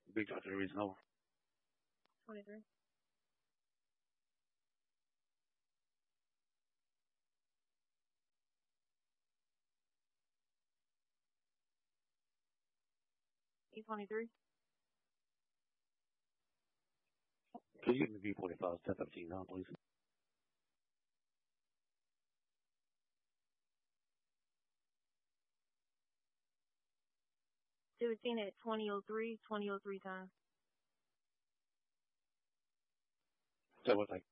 Big Doctor reason over. 23. E23. Could you give me B45 step 15 now, please? 17 at 2003. 2003 time. So what's like